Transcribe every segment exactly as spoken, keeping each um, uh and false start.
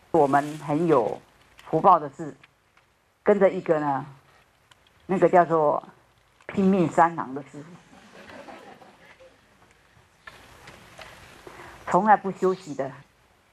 我们很有福报的是，跟着一个呢，那个叫做拼命三郎的师傅，从来不休息的。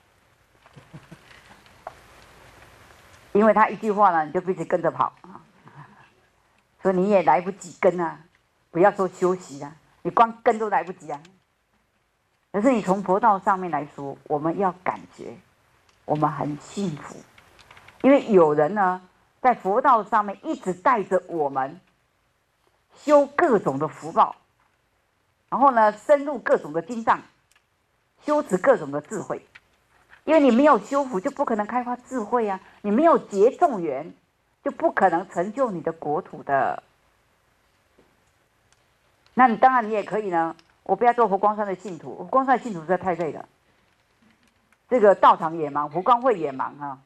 因为他一句话呢，你就必须跟着跑啊，所以你也来不及跟啊，不要说休息啊，你光跟都来不及啊。可是你从佛道上面来说，我们要感觉我们很幸福，因为有人呢在佛道上面一直带着我们修各种的福报，然后呢深入各种的经藏，修持各种的智慧。因为你没有修福，就不可能开发智慧啊！你没有结众缘，就不可能成就你的国土的。那你当然你也可以呢，我不要做佛光山的信徒，佛光山的信徒实在太累了。这个道场也忙，佛光会也忙啊。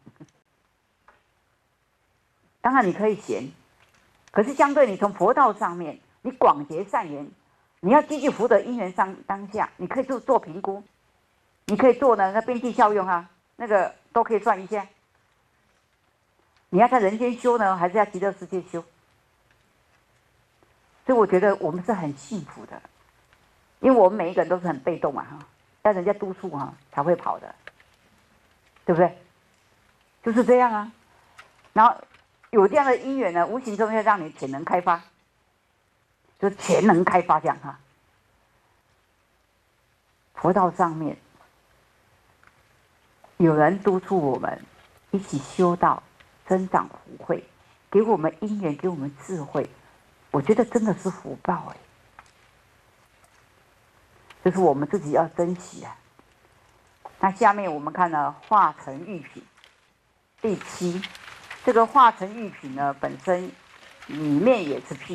当然你可以闲，可是相对你从佛道上面，你广结善缘，你要积聚福德因缘上当下，你可以做做评估。你可以做呢，那边际效用啊，那个都可以算一下。你要在人间修呢，还是要极乐世界修？所以我觉得我们是很幸福的，因为我们每一个人都是很被动啊，哈，要人家督促啊才会跑的，对不对？就是这样啊。然后有这样的因缘呢，无形中要让你潜能开发，就是潜能开发这样哈。佛道上面。有人督促我们一起修道，增长福慧，给我们因缘，给我们智慧，我觉得真的是福报哎，就是我们自己要珍惜啊。那下面我们看呢，化成玉品第七，这个化成玉品呢，本身里面也是譬